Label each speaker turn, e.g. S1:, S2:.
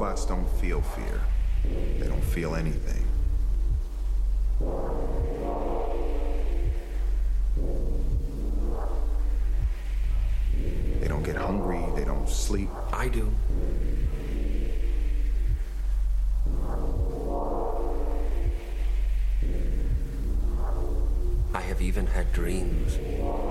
S1: Robots don't feel fear. They don't feel anything. They don't get hungry, they don't sleep.
S2: I do. I have even had dreams.